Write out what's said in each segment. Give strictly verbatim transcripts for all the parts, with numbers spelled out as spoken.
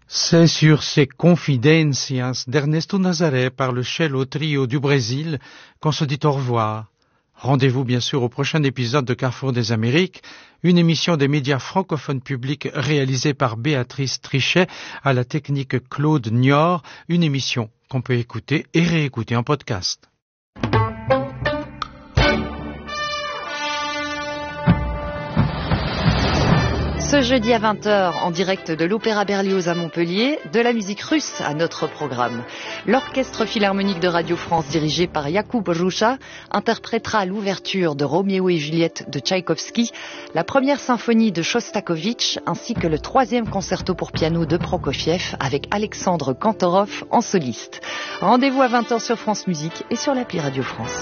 C'est sur ces Confidencias d'Ernesto Nazaré par le cello trio du Brésil qu'on se dit au revoir. Rendez-vous bien sûr au prochain épisode de Carrefour des Amériques, une émission des médias francophones publics réalisée par Béatrice Trichet à la technique Claude Niort, une émission qu'on peut écouter et réécouter en podcast. Ce jeudi à vingt heures, en direct de l'Opéra Berlioz à Montpellier, de la musique russe à notre programme. L'Orchestre Philharmonique de Radio France, dirigé par Jakub Ruscha, interprétera l'ouverture de Roméo et Juliette de Tchaïkovski, la première symphonie de Shostakovich, ainsi que le troisième concerto pour piano de Prokofiev avec Alexandre Kantorov en soliste. Rendez-vous à vingt heures sur France Musique et sur l'appli Radio France.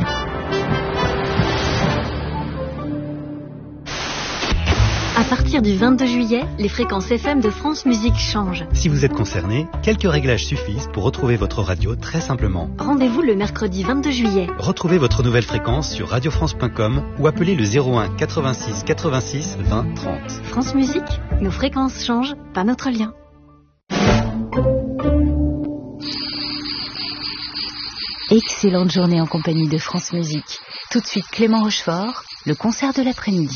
À partir du vingt-deux juillet, les fréquences F M de France Musique changent. Si vous êtes concerné, quelques réglages suffisent pour retrouver votre radio très simplement. Rendez-vous le mercredi vingt-deux juillet. Retrouvez votre nouvelle fréquence sur radio france point com ou appelez le zéro un quatre-vingt-six quatre-vingt-six vingt trente. France Musique, nos fréquences changent, pas notre lien. Excellente journée en compagnie de France Musique. Tout de suite Clément Rochefort, le concert de l'après-midi.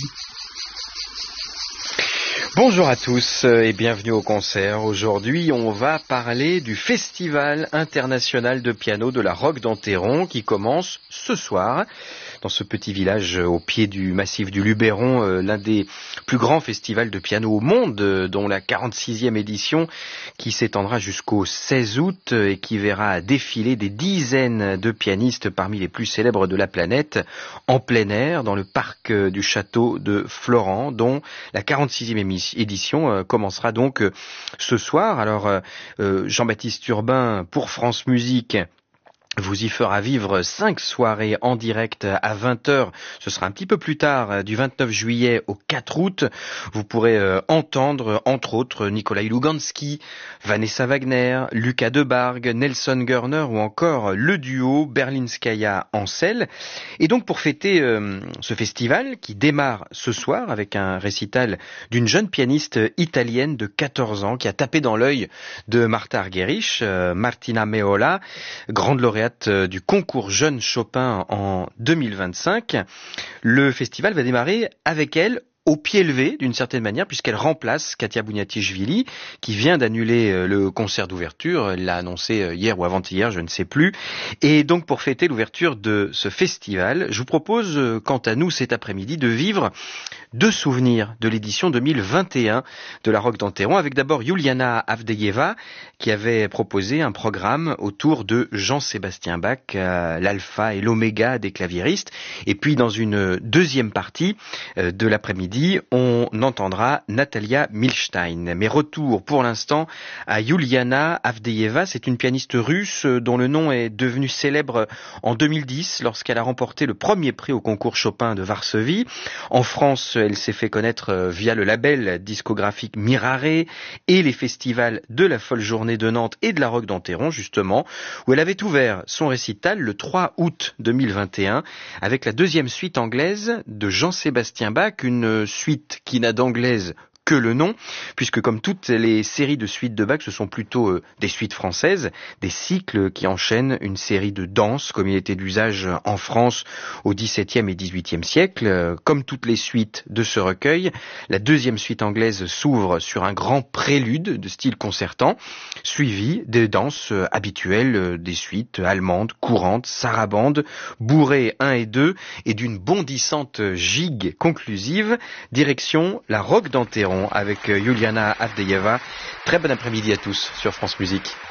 Bonjour à tous et bienvenue au concert. Aujourd'hui, on va parler du Festival international de piano de la Roque d'Enterron qui commence ce soir dans ce petit village au pied du massif du Luberon, l'un des plus grands festivals de piano au monde, dont la quarante-sixième édition qui s'étendra jusqu'au seize août et qui verra défiler des dizaines de pianistes parmi les plus célèbres de la planète en plein air dans le parc du château de Florent, dont la quarante-sixième édition commencera donc ce soir. Alors Jean-Baptiste Urbain pour France Musique vous y fera vivre cinq soirées en direct à vingt heures. Ce sera un petit peu plus tard, du vingt-neuf juillet au quatre août. Vous pourrez euh, entendre, entre autres, Nikolai Lugansky, Vanessa Wagner, Lucas Debargue, Nelson Görner ou encore le duo Berlinskaya-Ansel. Et donc, pour fêter euh, ce festival qui démarre ce soir avec un récital d'une jeune pianiste italienne de quatorze ans qui a tapé dans l'œil de Martha Argerich, euh, Martina Meola, grande lauréate du concours Jeune Chopin en deux mille vingt-cinq. Le festival va démarrer avec elle au pied levé, d'une certaine manière, puisqu'elle remplace Katia Bouniatichvili, qui vient d'annuler le concert d'ouverture. Elle l'a annoncé hier ou avant-hier, je ne sais plus. Et donc, pour fêter l'ouverture de ce festival, je vous propose, quant à nous, cet après-midi, de vivre deux souvenirs de l'édition deux mille vingt et un de la Roque d'Enterron, avec d'abord Yuliana Avdeyeva, qui avait proposé un programme autour de Jean-Sébastien Bach, euh, l'alpha et l'oméga des claviéristes. Et puis, dans une deuxième partie euh, de l'après-midi, on entendra Natalia Milstein. Mais retour pour l'instant à Yuliana Avdeyeva. C'est une pianiste russe dont le nom est devenu célèbre en deux mille dix lorsqu'elle a remporté le premier prix au concours Chopin de Varsovie. En France, elle s'est fait connaître via le label discographique Mirare et les festivals de la Folle Journée de Nantes et de la Roque d'Enterron, justement, où elle avait ouvert son récital le trois août deux mille vingt et un avec la deuxième suite anglaise de Jean-Sébastien Bach, une suite qui n'a d'anglaise que le nom, puisque comme toutes les séries de suites de Bach, ce sont plutôt euh, des suites françaises, des cycles qui enchaînent une série de danses, comme il était d'usage en France au dix-septième et dix-huitième siècle. Euh, comme toutes les suites de ce recueil, la deuxième suite anglaise s'ouvre sur un grand prélude de style concertant, suivi des danses euh, habituelles euh, des suites allemandes, courantes, sarabandes, bourrées un et deux, et d'une bondissante gigue conclusive, direction la Roque d'Enterron avec Yuliana Avdeyeva. Très bon après-midi à tous sur France Musique.